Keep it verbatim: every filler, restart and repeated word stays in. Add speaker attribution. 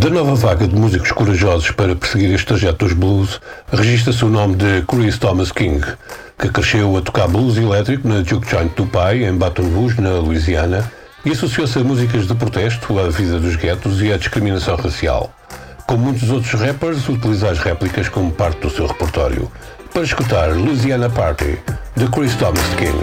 Speaker 1: Da nova vaga de músicos corajosos para perseguir este trajeto dos blues, registra-se o nome de Chris Thomas King, que cresceu a tocar blues elétrico na Juke Joint do pai, em Baton Rouge, na Louisiana, e associou-se a músicas de protesto, à vida dos guetos e à discriminação racial. Como muitos outros rappers, utiliza as réplicas como parte do seu repertório. Para escutar Louisiana Party, de Chris Thomas King.